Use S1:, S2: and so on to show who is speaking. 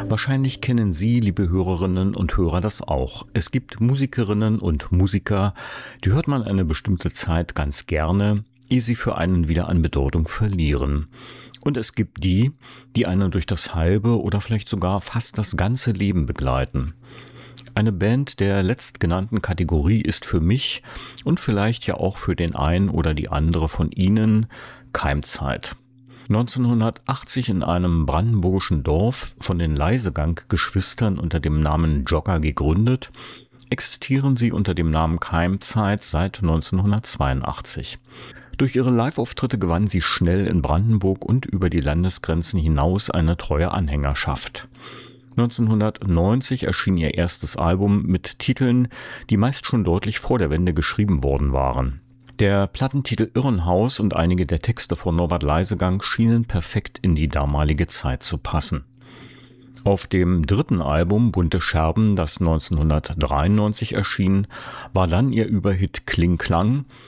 S1: Wahrscheinlich kennen Sie, liebe Hörerinnen und Hörer, das auch. Es gibt Musikerinnen und Musiker, die hört man eine bestimmte Zeit ganz gerne, ehe sie für einen wieder an Bedeutung verlieren. Und es gibt die, die einen durch das halbe oder vielleicht sogar fast das ganze Leben begleiten. Eine Band der letztgenannten Kategorie ist für mich und vielleicht ja auch für den einen oder die andere von Ihnen Keimzeit. 1980 in einem brandenburgischen Dorf von den Leisegang-Geschwistern unter dem Namen Jogger gegründet, existieren sie unter dem Namen Keimzeit seit 1982. Durch ihre Live-Auftritte gewannen sie schnell in Brandenburg und über die Landesgrenzen hinaus eine treue Anhängerschaft. 1990 erschien ihr erstes Album mit Titeln, die meist schon deutlich vor der Wende geschrieben worden waren. Der Plattentitel Irrenhaus und einige der Texte von Norbert Leisegang schienen perfekt in die damalige Zeit zu passen. Auf dem dritten Album Bunte Scherben, das 1993 erschien, war dann ihr Überhit Kling Klang